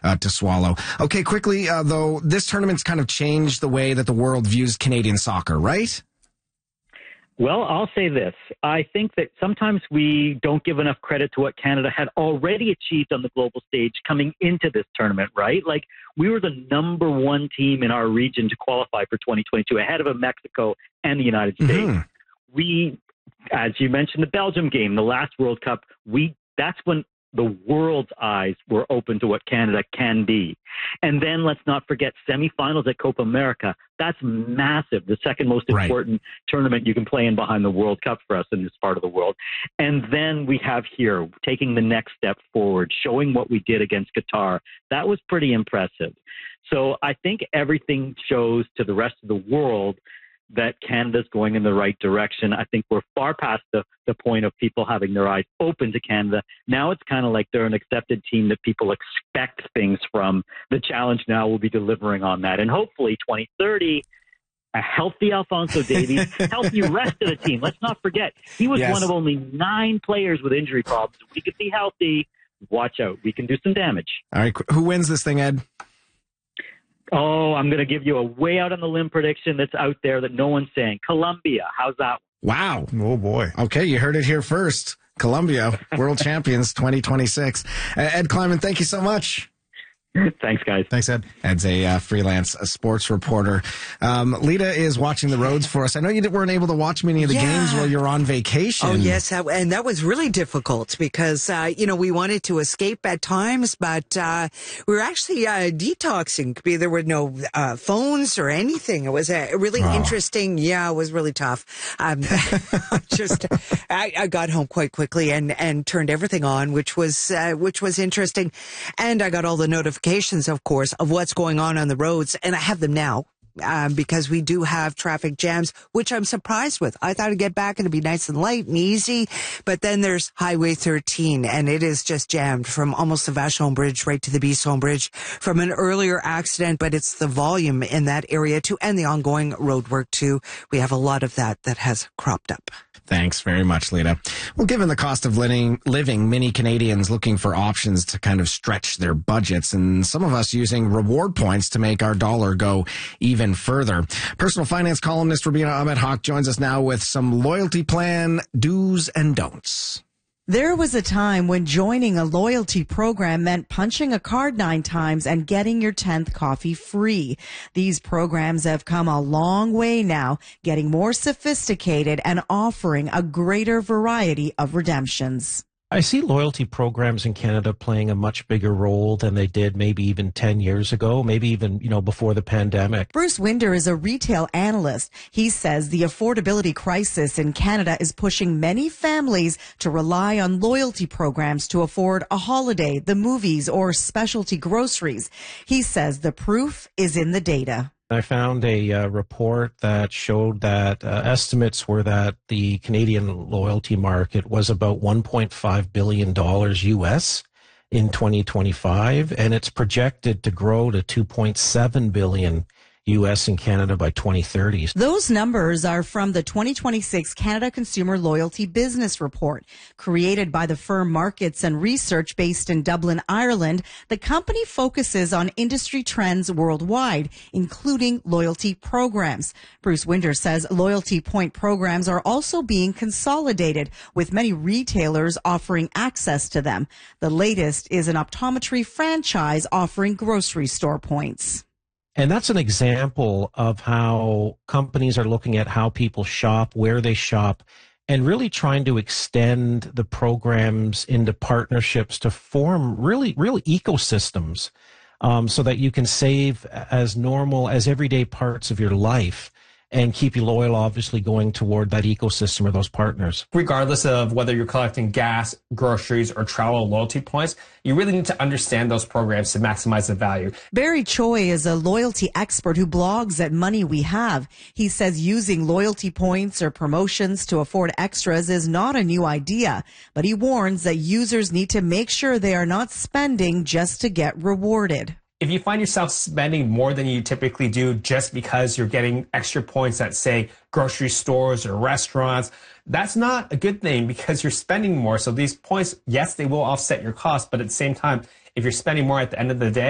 to swallow. Okay, quickly, though, this tournament's kind of changed the way that the world views Canadian soccer, right? Well, I'll say this. I think that sometimes we don't give enough credit to what Canada had already achieved on the global stage coming into this tournament, right? Like, we were the number one team in our region to qualify for 2022, ahead of Mexico and the United States. We, as you mentioned, the Belgium game, the last World Cup, that's when the world's eyes were open to what Canada can be. And then let's not forget semifinals at Copa America. That's massive. The second most important tournament you can play in behind the World Cup for us in this part of the world. And then we have here taking the next step forward, showing what we did against Qatar. That was pretty impressive. So I think everything shows to the rest of the world that Canada's going in the right direction. I think we're far past the point of people having their eyes open to Canada. Now it's kind of like they're an accepted team that people expect things from. The challenge now will be delivering on that. And hopefully 2030, a healthy Alphonso Davies, healthy rest of the team. Let's not forget, he was one of only 9 players with injury problems. If we could be healthy, watch out. We can do some damage. All right. Who wins this thing, Ed? Oh, I'm going to give you a way out on the limb prediction that's out there that no one's saying. Colombia. How's that? Wow. Oh, boy. Okay, you heard it here first. Colombia, world champions 2026. Ed Kleiman, thank you so much. Thanks, guys. Thanks, Ed. Ed's a freelance sports reporter. Lita is watching the roads for us. I know you weren't able to watch many of the games while you're on vacation. Oh, yes. And that was really difficult because, we wanted to escape at times, but we were actually detoxing. There were no phones or anything. It was really interesting. Yeah, it was really tough. I got home quite quickly and turned everything on, which was interesting. And I got all the notifications, of course, of what's going on the roads, and I have them now. Because we do have traffic jams, which I'm surprised with. I thought it'd get back and it'd be nice and light and easy, but then there's Highway 13, and it is just jammed from almost the Vachon Bridge right to the Bisson Bridge from an earlier accident, but it's the volume in that area too, and the ongoing road work too. We have a lot of that has cropped up. Thanks very much, Lita. Well, given the cost of living, many Canadians looking for options to kind of stretch their budgets, and some of us using reward points to make our dollar go even further. Personal finance columnist Rubina Ahmed-Haq joins us now with some loyalty plan do's and don'ts. There was a time when joining a loyalty program meant punching a card 9 times and getting your 10th coffee free. These programs have come a long way now, getting more sophisticated and offering a greater variety of redemptions. I see loyalty programs in Canada playing a much bigger role than they did maybe even 10 years ago, maybe even, before the pandemic. Bruce Winder is a retail analyst. He says the affordability crisis in Canada is pushing many families to rely on loyalty programs to afford a holiday, the movies, or specialty groceries. He says the proof is in the data. I found a report that showed that estimates were that the Canadian loyalty market was about $1.5 billion US in 2025, and it's projected to grow to $2.7 billion U.S. and Canada by 2030. Those numbers are from the 2026 Canada Consumer Loyalty Business Report. Created by the firm Markets and Research based in Dublin, Ireland, the company focuses on industry trends worldwide, including loyalty programs. Bruce Winder says loyalty point programs are also being consolidated, with many retailers offering access to them. The latest is an optometry franchise offering grocery store points. And that's an example of how companies are looking at how people shop, where they shop, and really trying to extend the programs into partnerships to form really ecosystems, so that you can save as normal as everyday parts of your life and keep you loyal, obviously, going toward that ecosystem or those partners. Regardless of whether you're collecting gas, groceries, or travel loyalty points, you really need to understand those programs to maximize the value. Barry Choi is a loyalty expert who blogs at Money We Have. He says using loyalty points or promotions to afford extras is not a new idea, but he warns that users need to make sure they are not spending just to get rewarded. If you find yourself spending more than you typically do just because you're getting extra points at, say, grocery stores or restaurants, that's not a good thing because you're spending more. So these points, yes, they will offset your costs, but at the same time, if you're spending more at the end of the day,